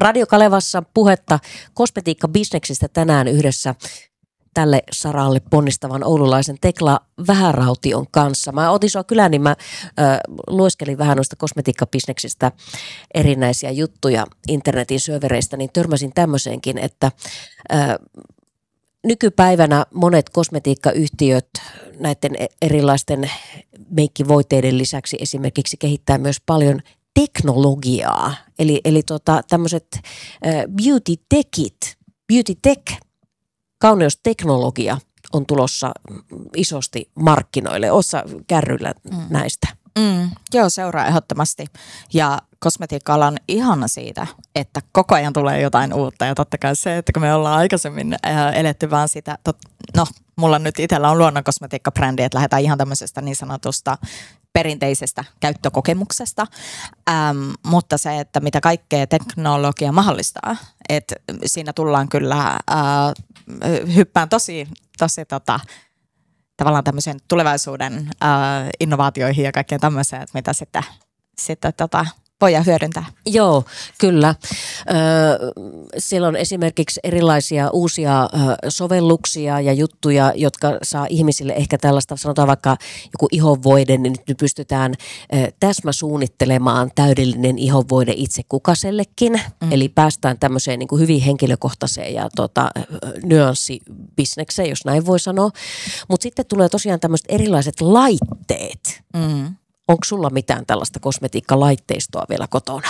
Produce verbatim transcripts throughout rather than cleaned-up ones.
Radio Kalevassa puhetta kosmetiikkabisneksistä tänään yhdessä tälle saralle ponnistavan oululaisen Tekla Vähäraution kanssa. Mä otin sua kyllä, niin mä ö, lueskelin vähän noista kosmetiikkabisneksistä erinäisiä juttuja internetin syövereistä, niin törmäsin tämmöiseenkin, että ö, nykypäivänä monet kosmetiikkayhtiöt näiden erilaisten meikkivoiteiden lisäksi esimerkiksi kehittää myös paljon teknologiaa. Eli, eli tota, tämmöiset ö, beauty techit, beauty tech, kauneusteknologia on tulossa isosti markkinoille. Ootko kärryillä mm. näistä? Mm, joo, seuraa ehdottomasti. Ja kosmetiikka-ala on ihana siitä, että koko ajan tulee jotain uutta. Ja totta kai se, että kun me ollaan aikaisemmin äh, eletty vaan sitä, tot, no mulla nyt itsellä on luonnonkosmetiikkabrändi, että lähdetään ihan tämmöisestä niin sanotusta perinteisestä käyttökokemuksesta, ähm, mutta se, että mitä kaikkea teknologia mahdollistaa, että siinä tullaan kyllä äh, hyppään tosi, tosi tota, tavallaan tämmöisen tulevaisuuden äh, innovaatioihin ja kaikkeen tämmöiseen, että mitä sitten, sitten tota, voidaan hyödyntää. Joo, kyllä. Siellä on esimerkiksi erilaisia uusia sovelluksia ja juttuja, jotka saa ihmisille ehkä tällaista, sanotaan vaikka joku ihonvoide, niin nyt pystytään täsmäsuunnittelemaan täydellinen ihonvoide itse kukasellekin. Mm. Eli päästään tämmöiseen niin kuin hyvin henkilökohtaiseen ja tota, nyanssibisnekseen, jos näin voi sanoa. Mutta sitten tulee tosiaan tämmöiset erilaiset laitteet. Mm. Onko sulla mitään tällaista kosmetiikkalaitteistoa vielä kotona?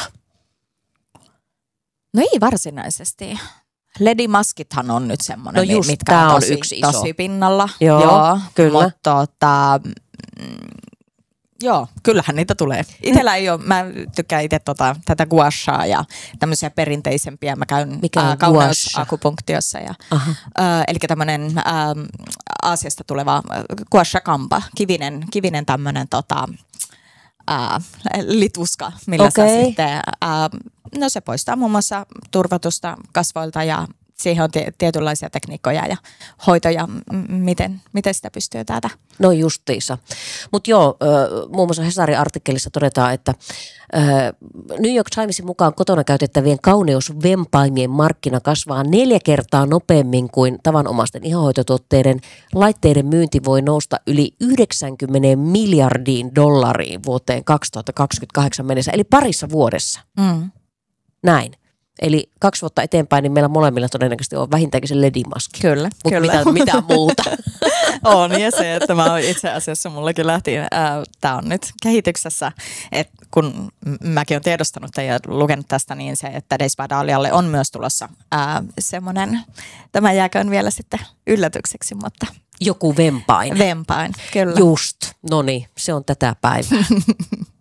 No ei varsinaisesti. L E D-maskithan on nyt semmoinen, no just, mitkä on, tosi, on yksi iso. tosi pinnalla. Joo, joo kyllä. Mutta tota, mm, joo, kyllähän niitä tulee. Itellä ei ole, mä tykkään itse tota, tätä guashaa ja tämmöisiä perinteisempiä. Mä käyn äh, kauneusakupunktiossa. Ja, äh, eli tämmöinen äh, Aasiasta tuleva guasha-kampa, kivinen, kivinen tämmöinen tota, äh, lituska, millä okay. sä sitten, äh, no se poistaa muun muassa turvatusta kasvoilta ja siihen on t- tietynlaisia tekniikkoja ja hoitoja, m- miten, miten sitä pystyy täältä. No justiinsa. Mutta joo, muun muassa Hesarin artikkelissa todetaan, että New York Timesin mukaan kotona käytettävien kauneusvempaimien markkina kasvaa neljä kertaa nopeammin kuin tavanomaisten ihohoitotuotteiden. Laitteiden myynti voi nousta yli yhdeksänkymmentä miljardiin dollariin vuoteen kaksituhattakaksikymmentäkahdeksan mennessä, eli parissa vuodessa. Mm. Näin. Eli kaksi vuotta eteenpäin, niin meillä molemmilla todennäköisesti on vähintäänkin se L E D-maski. Kyllä, Mutta kyllä. mitään, mitään muuta. On, ja se, että mä itse asiassa mullakin lähti, äh, tää on nyt kehityksessä, että kun mäkin olen tiedostanut ja lukenut tästä, niin se, että Days by Dahlialle on myös tulossa äh, semmoinen, tämä jääköön vielä sitten yllätykseksi, mutta... Joku vempain. Vempain, kyllä. Just, no niin, se on tätä päivää.